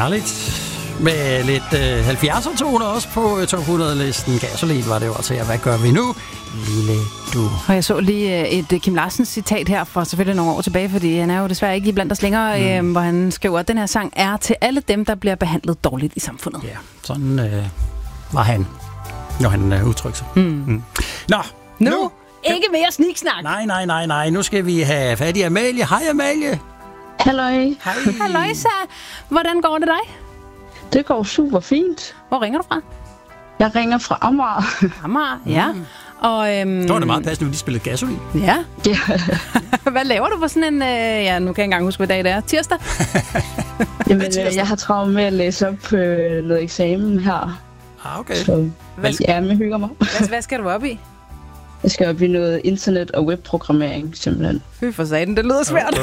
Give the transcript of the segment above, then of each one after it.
Herligt. Med lidt 70'er-toner også på top 100-listen. Gasolin var det jo altså. Hvad gør vi nu, lille du? Og jeg så lige et Kim Larsens citat her for selvfølgelig nogle år tilbage, fordi han er jo desværre ikke iblandt os længere, hvor han skriver, at den her sang er til alle dem, der bliver behandlet dårligt i samfundet. Ja, sådan var han, når han udtrykte sig. Nå, nu ikke mere sniksnak. Nej. Nu skal vi have fat i Amalie. Hej, Amalie. Halløj. Hej. Halløjsa. Hvordan går det dig? Det går super fint. Hvor ringer du fra? Jeg ringer fra Amager. Amager, ja. Og, Så var det meget passende, at vi lige spillede Gasolin. Ja. Ja. Hvad laver du på sådan en... ja, nu kan jeg ikke engang huske, hvad dag det er. Tirsdag? Jamen, jeg har travlt med at læse op på noget eksamen her. Okay. Så jeg hygger mig. Hvad skal du op i? Jeg skal op i noget internet- og webprogrammering, simpelthen. Fy for satan, det lyder svært.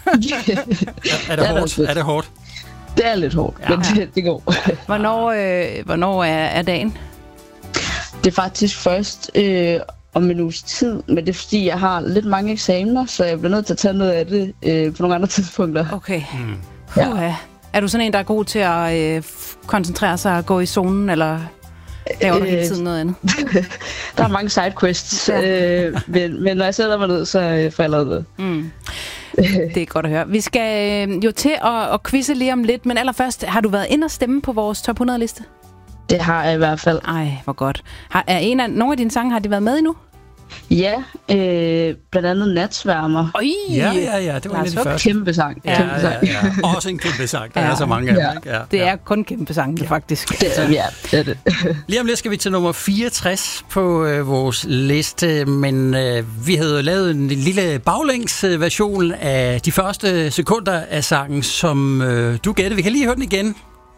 Er det hårdt? Er det hårdt? Det er lidt hårdt, men det går. Hvornår er dagen? Det er faktisk først om en uges tid, men det er fordi, jeg har lidt mange eksamener, så jeg bliver nødt til at tage noget af det på nogle andre tidspunkter. Okay. Ja. Er du sådan en, der er god til at koncentrere sig og gå i zonen, eller laver du hele tiden noget andet? Der er mange sidequests, men når jeg sætter mig ned, så får jeg lavet det. Det er godt at høre. Vi skal jo til at quizze lige om lidt, men allerførst, har du været inde og stemme på vores top 100-liste? Det har jeg i hvert fald. Ej, hvor godt. Nogle af dine sange, har de været med endnu? Ja, blandt andet Natsværmer. Ja, det var en af de første. Kæmpe sang. Ja. Også en kæmpe sang. Der er så mange af dem, ikke? Ja. Det er kun kæmpe sange, faktisk. Det er det. Lige om lidt skal vi til nummer 64 på vores liste, men vi havde lavet en lille baglængsversion af de første sekunder af sangen, som du gættede. Vi kan lige høre den igen,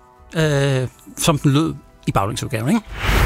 som den lød i baglængsudgaven, ikke?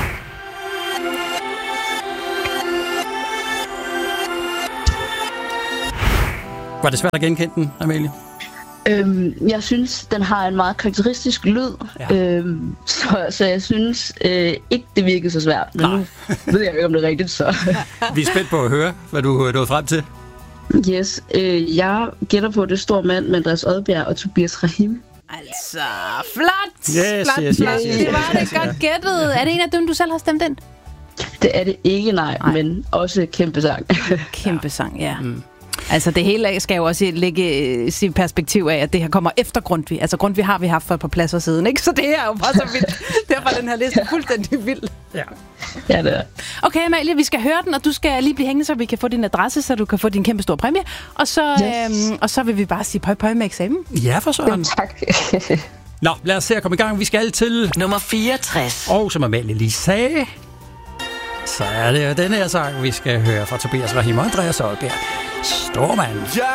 Var det svært at genkende den, Amalie? Jeg synes, den har en meget karakteristisk lyd, så jeg synes ikke, det virkede så svært. Men nu ved jeg ikke, om det er rigtigt, så... Vi er spændt på at høre, hvad du er nået frem til. Yes, jeg gætter på det store mand med Andreas Odbjerg og Tobias Rahim. Altså, flot! Yes. Det var det godt gættet. Er det en af dem, du selv har stemt ind? Det er det ikke, nej. Men også kæmpe sang. Kæmpe sang, ja. Altså det hele skal jo også ligge i perspektiv af, at det her kommer efter Grundtvig. Altså Grundtvig har vi haft for et par pladser siden, ikke? Så det her er jo bare så vildt. Derfor er den her liste fuldstændig vild. Ja, det er. Okay, Amalie, vi skal høre den, og du skal lige blive hængende, så vi kan få din adresse, så du kan få din kæmpe store præmie. Og så vil vi bare sige pøj med eksamen. Ja, for søren. Tak. Nå, lad os se at komme i gang. Vi skal til nummer 64. Og som Amalie lige sagde, så er det jo den her sang, vi skal høre fra Tobias Rahim og Andreas Odbjerg. Stormand.